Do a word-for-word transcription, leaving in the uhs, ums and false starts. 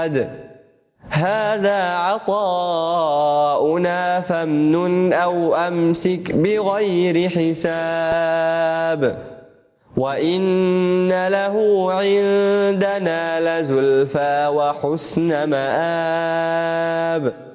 هذا عطاؤنا فامنن أو أمسك بغير حساب وإن له عندنا لزلفى وحسن مآب